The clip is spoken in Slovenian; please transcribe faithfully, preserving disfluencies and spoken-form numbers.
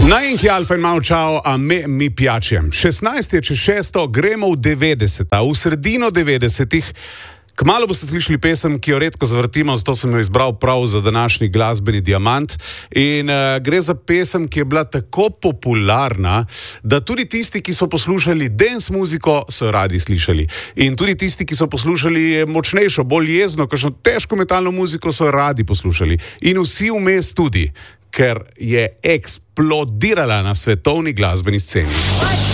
Najinki Alfa in malo čao, a me mi piačem. šestnajst je čez šesto, gremo v devetdeseta, v sredino devetdesetih. Kmalu boste slišali pesem, ki jo redko zavrtimo, zato sem jo izbral prav za današnji glasbeni diamant. In uh, gre za pesem, ki je bila tako popularna, da tudi tisti, ki so poslušali dance muziko, so jo radi slišali. In tudi tisti, ki so poslušali močnejšo, bolj jezno, kakšno težko metalno muziko, so jo radi poslušali. In vsi vmes tudi, ker je eksplodirala na svetovni glasbeni sceni.